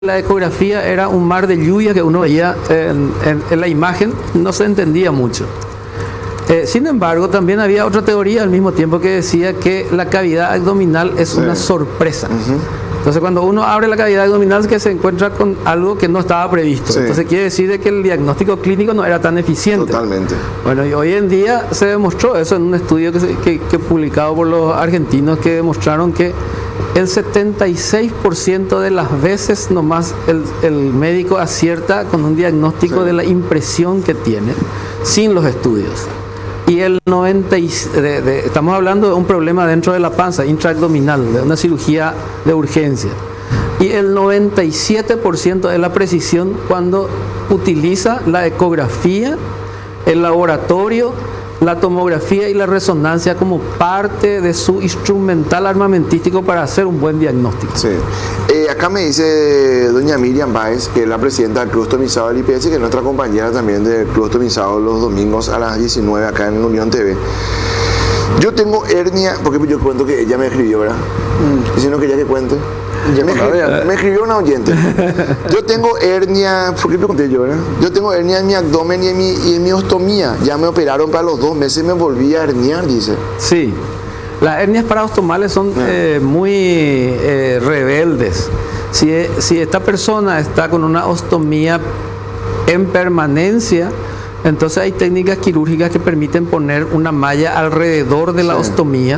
la ecografía era un mar de lluvia que uno veía en la imagen, no se entendía mucho. Sin embargo, también había otra teoría al mismo tiempo que decía que la cavidad abdominal es una sorpresa. Entonces, cuando uno abre la cavidad abdominal, es que se encuentra con algo que no estaba previsto. Entonces, quiere decir de que el diagnóstico clínico no era tan eficiente. Totalmente. Bueno, y hoy en día se demostró eso en un estudio que publicado por los argentinos, que demostraron que el 76% de las veces nomás el médico acierta con un diagnóstico de la impresión que tiene, sin los estudios. Y el 90%, estamos hablando de un problema dentro de la panza, intraabdominal, de una cirugía de urgencia. Y el 97% de la precisión cuando utiliza la ecografía, el laboratorio, la tomografía y la resonancia como parte de su instrumental armamentístico para hacer un buen diagnóstico. Sí. Acá me dice doña Miriam Báez, que es la presidenta del Club Ostomizado del IPS, que es nuestra compañera también del Club Ostomizado los domingos a las 19 acá en Unión TV. Yo tengo hernia, porque yo cuento que ella me escribió, ¿verdad? Y si no quería que cuente. Me escribió una oyente. Yo tengo hernia, ¿por qué lo conté yo, verdad? Yo tengo hernia en mi abdomen y en mi ostomía. Ya me operaron para los 2 meses y me volví a herniar, dice. Sí, las hernias paraostomales son muy rebeldes. Si esta persona está con una ostomía en permanencia, entonces hay técnicas quirúrgicas que permiten poner una malla alrededor de la ostomía.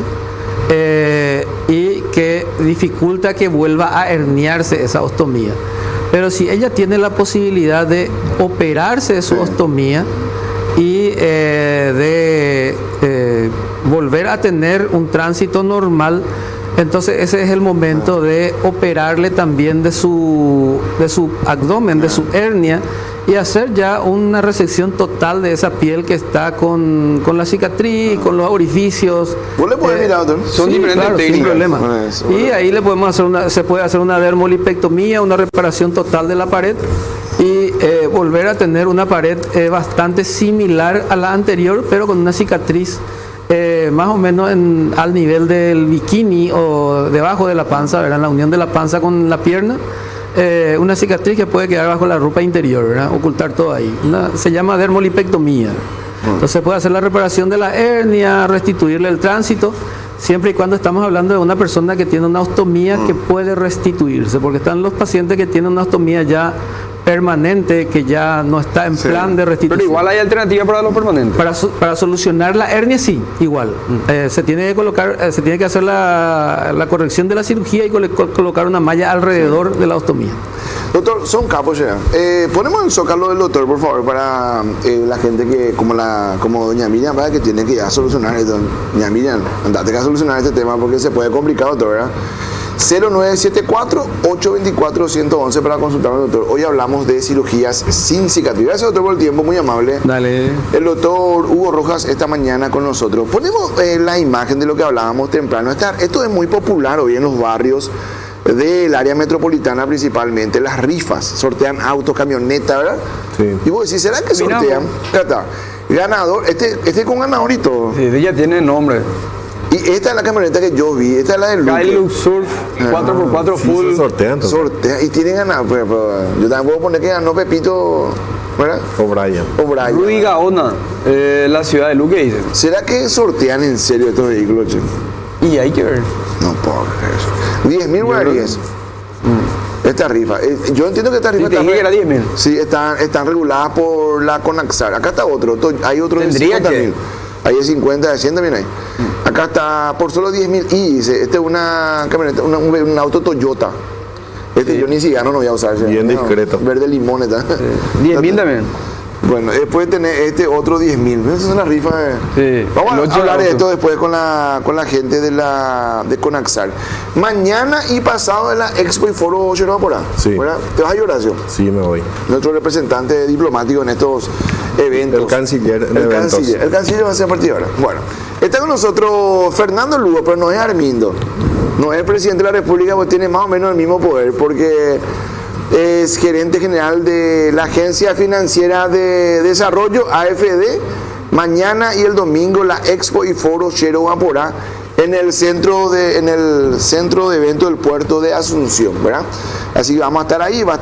Y que dificulta que vuelva a herniarse esa ostomía. Pero si ella tiene la posibilidad de operarse de su ostomía y de volver a tener un tránsito normal, entonces ese es el momento de operarle también de su abdomen, de su hernia, y hacer ya una resección total de esa piel que está con la cicatriz, con los orificios. ¿Vos le podés mirar, doctor? Son diferentes técnicas. Sin problema. Y ahí le podemos hacer se puede hacer una dermolipectomía, una reparación total de la pared y volver a tener una pared bastante similar a la anterior, pero con una cicatriz más o menos al nivel del bikini o debajo de la panza, ¿verdad? La unión de la panza con la pierna. Una cicatriz que puede quedar bajo la ropa interior, ¿verdad? Ocultar todo ahí. Se llama dermolipectomía. Entonces puede hacer la reparación de la hernia, restituirle el tránsito, siempre y cuando estamos hablando de una persona que tiene una ostomía que puede restituirse, porque están los pacientes que tienen una ostomía ya permanente, que ya no está en plan de restitución. Pero igual hay alternativa para lo permanente. Para solucionar la hernia, sí, igual. Se tiene que colocar, se tiene que hacer la corrección de la cirugía y colocar una malla alrededor de la ostomía. Doctor, son capos ya. Ponemos el zócalo del doctor, por favor, para la gente que, como doña Miriam, que tiene que ya solucionar esto. Doña Miriam, andate que a solucionar este tema porque se puede complicar, doctor, ¿verdad? 0974-824-111 para consultar al doctor. Hoy hablamos de cirugías sin cicatriz. Gracias, doctor, por el tiempo, muy amable. Dale. El doctor Hugo Rojas esta mañana con nosotros. Ponemos la imagen de lo que hablábamos temprano. Esto es muy popular hoy en los barrios del área metropolitana, principalmente las rifas. Sortean autos, camionetas, ¿verdad? Sí. Y vos decís, ¿será que sortean? Acá está. Ganador, este con ganador y todo. Sí, ella tiene nombre. Y esta es la camioneta que yo vi, esta es la del Hilux Surf 4x4 full. Sortea y tienen ganado. Pues, yo también puedo poner que ganó Pepito, ¿verdad? O Brian. Rudy Gaona, la ciudad de Luque, dice. ¿Será que sortean en serio estos vehículos, che? Y hay que ver. No puedo creer eso. 10.000 guaraníes. Esta rifa. Yo entiendo que esta rifa Sí, que era 10.000. Sí, están reguladas por la Conaxar. Acá está otro. Hay otro de Tendría 50.000. Ahí es 50, de 100 también hay. Acá está por solo 10.000. Y dice, este es una camioneta, un auto Toyota. Yo ni si gano no voy a usar. Bien discreto. Verde limón está. 10.000 también. Bueno, después tener este otro 10.000. Esa es una rifa. Sí. Vamos a hablar de esto después con la gente de Conaxar. Mañana y pasado en la Expo y Foro Xeroaporá. Sí. ¿Verdad? ¿Te vas a ir, Horacio? Sí, me voy. Nuestro representante diplomático en estos eventos. El canciller en eventos. El canciller va a ser a partir de ahora. Bueno, está con nosotros Fernando Lugo, pero no es Armindo. No es el presidente de la República, pues tiene más o menos el mismo poder, porque es gerente general de la Agencia Financiera de Desarrollo, AFD. Mañana y el domingo la Expo y Foro Xeroaporá en el centro de evento del puerto de Asunción, ¿verdad? Así que vamos a estar ahí,